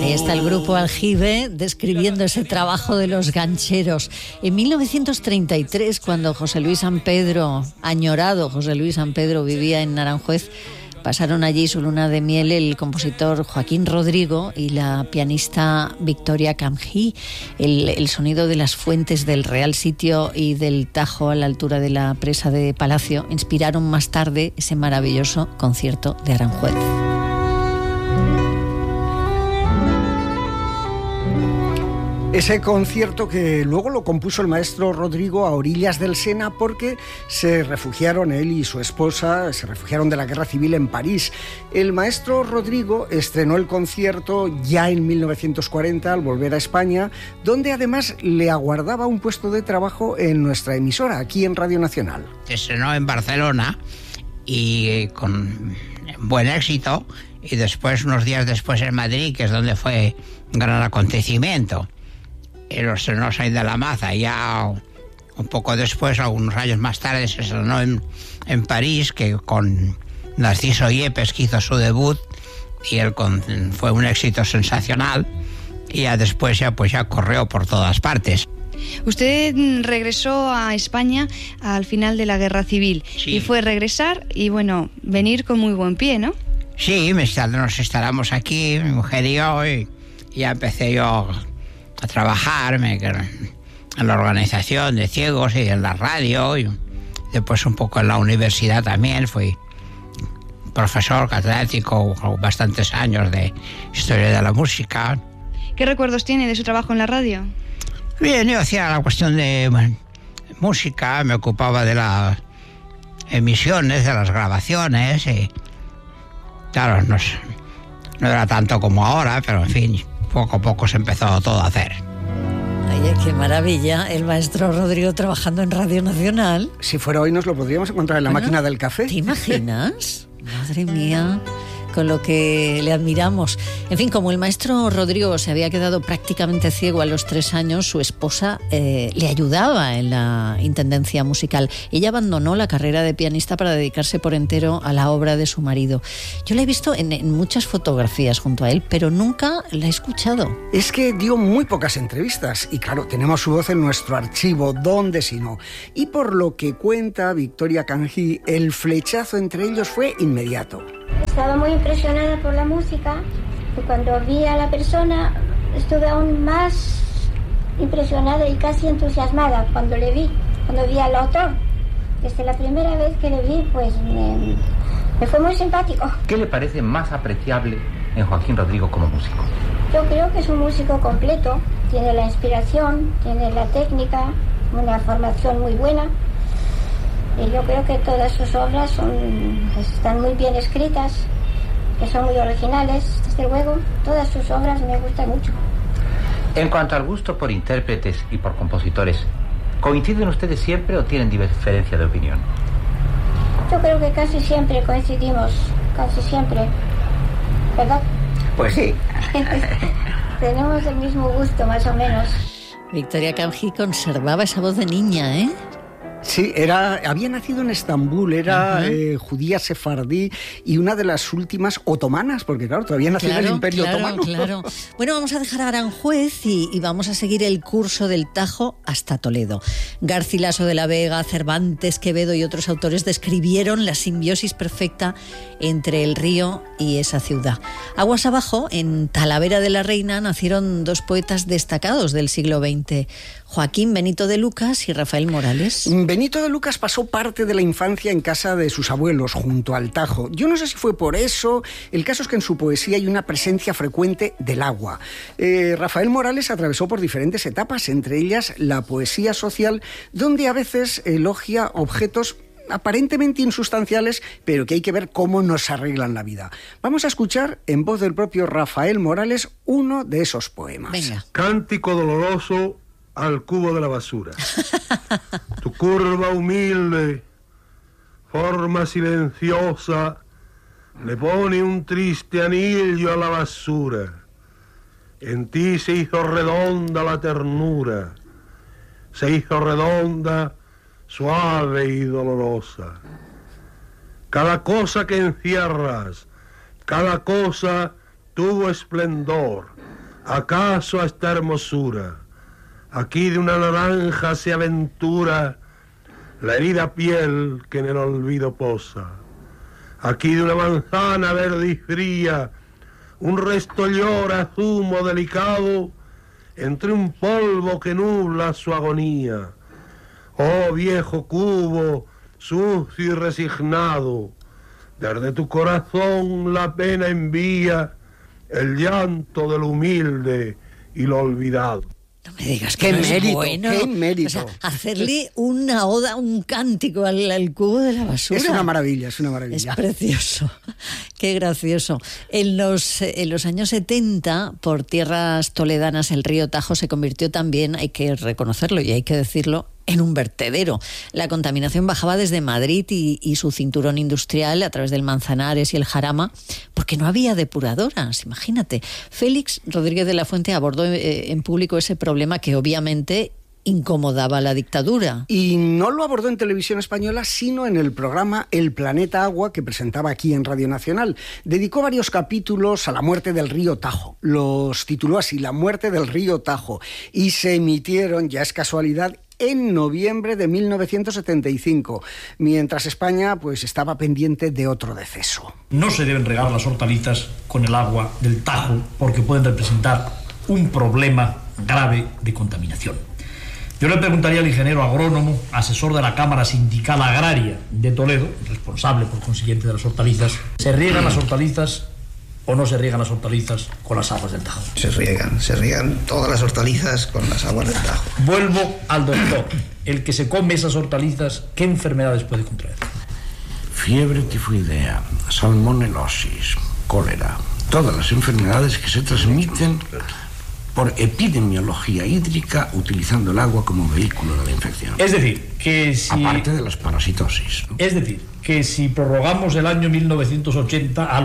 Ahí está el grupo Aljibe describiendo ese trabajo de los gancheros. En 1933, cuando José Luis San Pedro, añorado José Luis San Pedro, vivía en Aranjuez, pasaron allí su luna de miel el compositor Joaquín Rodrigo y la pianista Victoria Camjí. El sonido de las fuentes del Real Sitio y del Tajo a la altura de la presa de Palacio inspiraron más tarde ese maravilloso concierto de Aranjuez. Ese concierto que luego lo compuso el maestro Rodrigo a orillas del Sena porque se refugiaron él y su esposa, se refugiaron de la guerra civil en París. El maestro Rodrigo estrenó el concierto ya en 1940 al volver a España, donde además le aguardaba un puesto de trabajo en nuestra emisora, aquí en Radio Nacional. Se estrenó en Barcelona y con buen éxito, y después, unos días después, en Madrid, que es donde fue un gran acontecimiento. Los estrenos ahí de la Maza, ya un poco después, algunos años más tarde, se estrenó en París, que con Narciso Yepes, que hizo su debut, y fue un éxito sensacional, y ya después ya corrió por todas partes. Usted regresó a España al final de la Guerra Civil, sí. Y fue regresar y, venir con muy buen pie, ¿no? Sí, nos instalamos aquí, mi mujer y yo, y ya empecé yo a trabajar en la organización de ciegos y en la radio, y después un poco en la universidad también. Fui profesor catedrático bastantes años de historia de la música. ¿Qué recuerdos tiene de su trabajo en la radio? Bien, yo hacía la cuestión de música, me ocupaba de las emisiones, de las grabaciones, y claro, no era tanto como ahora, pero en fin, poco a poco se empezó todo a hacer. Oye, qué maravilla, el maestro Rodrigo trabajando en Radio Nacional. Si fuera hoy nos lo podríamos encontrar en la máquina del café. ¿Te imaginas? Madre mía, con lo que le admiramos. En fin, como el maestro Rodrigo se había quedado prácticamente ciego a los 3 años, su esposa le ayudaba en la intendencia musical. Ella abandonó la carrera de pianista para dedicarse por entero a la obra de su marido. Yo la he visto en muchas fotografías junto a él, pero nunca la he escuchado. Es que dio muy pocas entrevistas y claro, tenemos su voz en nuestro archivo, ¿dónde si no? Y por lo que cuenta Victoria Camjí, el flechazo entre ellos fue inmediato. Estaba muy impresionada por la música y cuando vi a la persona estuve aún más impresionada y casi entusiasmada cuando vi al autor. Desde la primera vez que le vi, pues me fue muy simpático. ¿Qué le parece más apreciable en Joaquín Rodrigo como músico? Yo creo que es un músico completo, tiene la inspiración, tiene la técnica, una formación muy buena. Y yo creo que todas sus obras están muy bien escritas, que son muy originales, desde luego. Todas sus obras me gustan mucho. En cuanto al gusto por intérpretes y por compositores, ¿coinciden ustedes siempre o tienen diferencia de opinión? Yo creo que casi siempre coincidimos, casi siempre, ¿verdad? Pues sí. Tenemos el mismo gusto, más o menos. Victoria Camjí conservaba esa voz de niña, ¿eh? Sí, había nacido en Estambul, era judía sefardí y una de las últimas otomanas, porque claro, todavía nació en el Imperio Otomano. Claro. Bueno, vamos a dejar a Aranjuez y vamos a seguir el curso del Tajo hasta Toledo. Garcilaso de la Vega, Cervantes, Quevedo y otros autores describieron la simbiosis perfecta entre el río y esa ciudad. Aguas abajo, en Talavera de la Reina, nacieron 2 poetas destacados del siglo XX, Joaquín Benito de Lucas y Rafael Morales. Benito de Lucas pasó parte de la infancia en casa de sus abuelos, junto al Tajo. Yo no sé si fue por eso, el caso es que en su poesía hay una presencia frecuente del agua. Rafael Morales atravesó por diferentes etapas, entre ellas la poesía social, donde a veces elogia objetos aparentemente insustanciales, pero que hay que ver cómo nos arreglan la vida. Vamos a escuchar, en voz del propio Rafael Morales, uno de esos poemas. Venga. Cántico doloroso al cubo de la basura. Tu curva humilde, forma silenciosa, le pone un triste anillo a la basura. En ti se hizo redonda la ternura, se hizo redonda, suave y dolorosa. Cada cosa que encierras, cada cosa tuvo esplendor, ¿Acaso a esta hermosura aquí de una naranja se aventura la herida piel que en el olvido posa? Aquí de una manzana verde y fría un resto llora zumo delicado entre un polvo que nubla su agonía. Oh viejo cubo, sucio y resignado, desde tu corazón la pena envía el llanto del humilde y lo olvidado. No me digas que qué no mérito, es bueno. qué mérito. O sea, hacerle una oda, un cántico al cubo de la basura. Es una maravilla, es una maravilla. Es precioso, qué gracioso. En los años 70, por tierras toledanas, el río Tajo se convirtió también, hay que reconocerlo y hay que decirlo, en un vertedero. La contaminación bajaba desde Madrid y su cinturón industrial a través del Manzanares y el Jarama, porque no había depuradoras, imagínate. Félix Rodríguez de la Fuente abordó en público ese problema que obviamente incomodaba a la dictadura. Y no lo abordó en Televisión Española, sino en el programa El Planeta Agua, que presentaba aquí en Radio Nacional. Dedicó varios capítulos a la muerte del río Tajo. Los tituló así, La muerte del río Tajo. Y se emitieron, ya es casualidad, en noviembre de 1975, mientras España pues estaba pendiente de otro deceso. No se deben regar las hortalizas con el agua del Tajo porque pueden representar un problema grave de contaminación. Yo le preguntaría al ingeniero agrónomo, asesor de la Cámara Sindical Agraria de Toledo, responsable por consiguiente de las hortalizas, ¿se riegan las hortalizas o no se riegan las hortalizas con las aguas del Tajo? Se riegan todas las hortalizas con las aguas del Tajo. Vuelvo al doctor. El que se come esas hortalizas, ¿qué enfermedades puede contraer? Fiebre tifoidea, salmonelosis, cólera, todas las enfermedades que se transmiten por epidemiología hídrica utilizando el agua como vehículo de la infección. Es decir, que si... Aparte de las parasitosis, ¿no? Es decir, que si prorrogamos el año 1980 al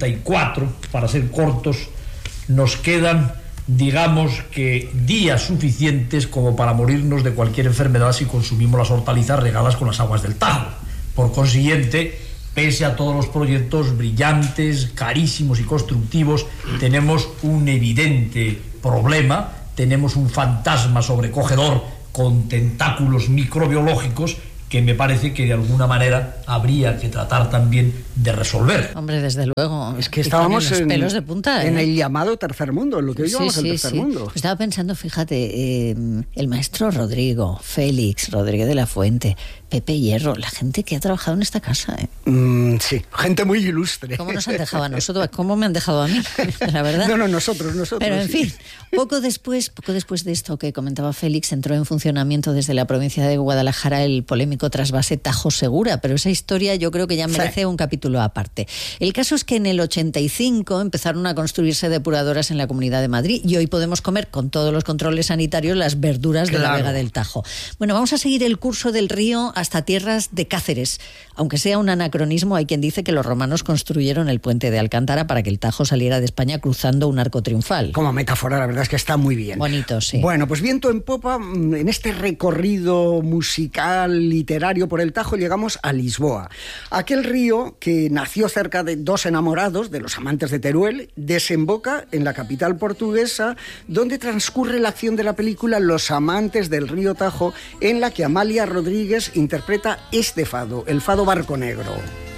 84, para ser cortos, nos quedan, digamos que, días suficientes como para morirnos de cualquier enfermedad si consumimos las hortalizas regadas con las aguas del Tajo. Por consiguiente, pese a todos los proyectos brillantes, carísimos y constructivos, tenemos un evidente problema, tenemos un fantasma sobrecogedor con tentáculos microbiológicos que me parece que de alguna manera habría que tratar también de resolver. Hombre, desde luego. Es que estábamos los pelos de punta, en el llamado tercer mundo, en lo que hoy llamamos el tercer mundo. Estaba pensando, fíjate, el maestro Rodrigo, Félix Rodríguez de la Fuente, Pepe Hierro, la gente que ha trabajado en esta casa. Sí, gente muy ilustre. ¿Cómo nos han dejado a nosotros? ¿Cómo me han dejado a mí? La verdad. No, nosotros. Pero en fin, poco después de esto que comentaba Félix, entró en funcionamiento desde la provincia de Guadalajara el polémico trasvase Tajo Segura, pero esa historia yo creo que ya merece un capítulo aparte. El caso es que en el 85 empezaron a construirse depuradoras en la Comunidad de Madrid y hoy podemos comer con todos los controles sanitarios las verduras de la Vega del Tajo. Bueno, vamos a seguir el curso del río hasta tierras de Cáceres. Aunque sea un anacronismo, hay quien dice que los romanos construyeron el puente de Alcántara para que el Tajo saliera de España cruzando un arco triunfal. Como metáfora, la verdad es que está muy bien. Bonito, sí. Bueno, pues viento en popa, en este recorrido musical, literario por el Tajo, llegamos a Lisboa. Aquel río que nació cerca de dos enamorados, de los amantes de Teruel, desemboca en la capital portuguesa, donde transcurre la acción de la película Los amantes del río Tajo, en la que Amália Rodríguez interpreta este fado, el fado Barco Negro.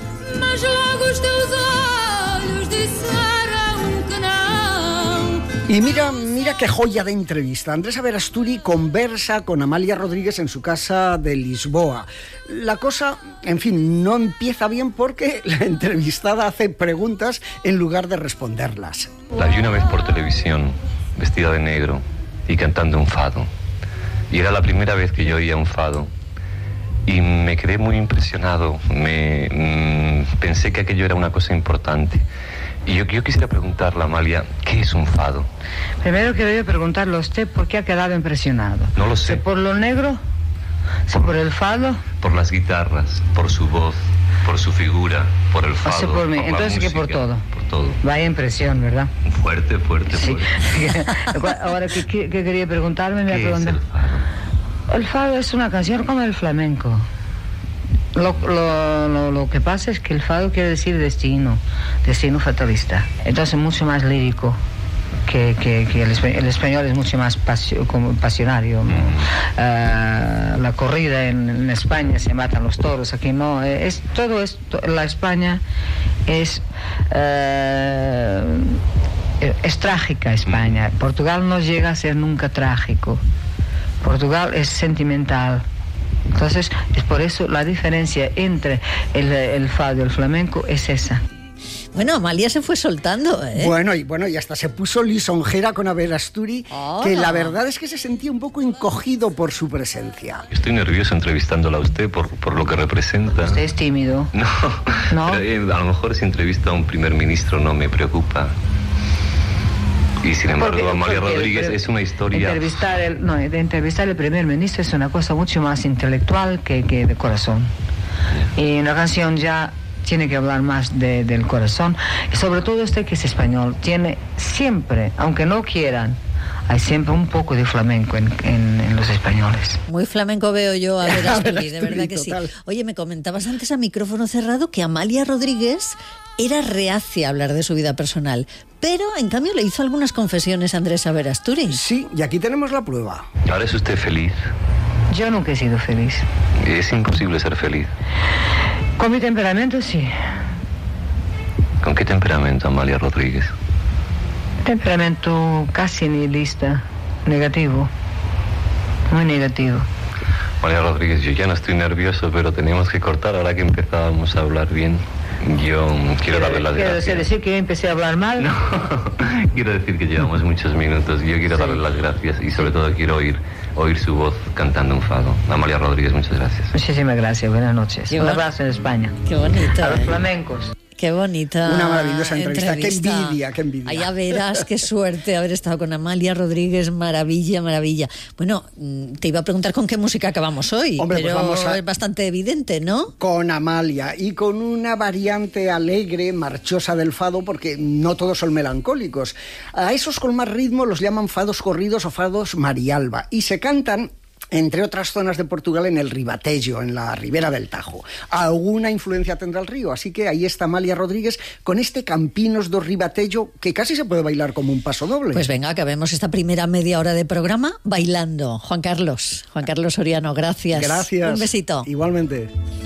Y mira qué joya de entrevista. Andrés Averasturi conversa con Amália Rodríguez en su casa de Lisboa. La cosa, en fin, no empieza bien porque la entrevistada hace preguntas en lugar de responderlas. La vi una vez por televisión, vestida de negro y cantando un fado. Y era la primera vez que yo oía un fado. Y me quedé muy impresionado. Pensé que aquello era una cosa importante. Y yo quisiera preguntarle a Amália, ¿qué es un fado? Primero quería preguntarle a usted por qué ha quedado impresionado. No lo sé. ¿Por lo negro? ¿Por el fado? Por las guitarras, por su voz, por su figura, por el fado. O sea, por mí. Entonces, ¿qué por todo? Por todo. Vaya impresión, ¿verdad? Fuerte. Sí. Ahora, ¿qué quería preguntarme? ¿Qué es el fado? El fado es una canción como el flamenco. Lo que pasa es que el fado quiere decir destino fatalista. Entonces mucho más lírico. el español es mucho más pasionario. La corrida en España se matan los toros, aquí no. La España es trágica, España. Portugal no llega a ser nunca trágico. Portugal es sentimental. Entonces, es por eso la diferencia entre el fado y el flamenco es esa. Bueno, Amalia se fue soltando, ¿eh? Bueno, y hasta se puso lisonjera con Abel Asturi, que la verdad es que se sentía un poco encogido por su presencia. Estoy nervioso entrevistándola a usted por lo que representa. ¿Usted es tímido? No. Pero, a lo mejor si entrevista a un primer ministro no me preocupa. Y sin embargo, Amalia Rodríguez es una historia... Entrevistar al primer ministro es una cosa mucho más intelectual que de corazón. Y una canción ya tiene que hablar más del corazón. Y sobre todo usted, que es español, tiene siempre, aunque no quieran, hay siempre un poco de flamenco en los españoles. Muy flamenco veo yo a Abel Asturi, de verdad que sí. Oye, me comentabas antes a micrófono cerrado que Amalia Rodríguez era reacia a hablar de su vida personal, pero en cambio le hizo algunas confesiones a Andrés Abel Asturi. Sí, y aquí tenemos la prueba. ¿Ahora es usted feliz? Yo nunca he sido feliz. Es imposible ser feliz. Con mi temperamento, sí. ¿Con qué temperamento, Amalia Rodríguez? Temperamento casi nihilista, negativo, muy negativo. Amalia Rodríguez, yo ya no estoy nervioso, pero tenemos que cortar ahora que empezábamos a hablar bien. Yo quiero darle las gracias. ¿Quiere decir que yo empecé a hablar mal? No, quiero decir que llevamos muchos minutos. Yo quiero darle las gracias y sobre todo quiero oír su voz cantando un fado. Amalia Rodríguez, muchas gracias. Muchísimas gracias, buenas noches. Un abrazo en España. Qué bonito. A los flamencos. Qué bonita. Una maravillosa entrevista. Qué envidia. Allá verás, qué suerte haber estado con Amalia Rodríguez. Maravilla. Bueno, te iba a preguntar con qué música acabamos hoy. Hombre, pero pues es bastante evidente, ¿no? Con Amalia y con una variante alegre, marchosa del fado, porque no todos son melancólicos. A esos con más ritmo los llaman fados corridos o fados marialba, y se cantan entre otras zonas de Portugal, en el Ribatejo, en la ribera del Tajo. Alguna influencia tendrá el río, así que ahí está Amalia Rodríguez con este Campinos do Ribatejo, que casi se puede bailar como un paso doble. Pues venga, acabemos esta primera media hora de programa bailando. Juan Carlos Soriano, gracias. Gracias. Un besito. Igualmente.